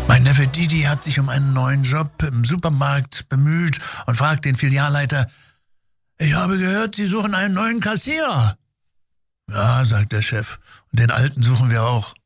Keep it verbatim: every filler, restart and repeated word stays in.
Mein Neffe Didi hat sich um einen neuen Job im Supermarkt bemüht und fragt den Filialleiter: Ich habe gehört, Sie suchen einen neuen Kassierer. Ja, sagt der Chef, und den alten suchen wir auch.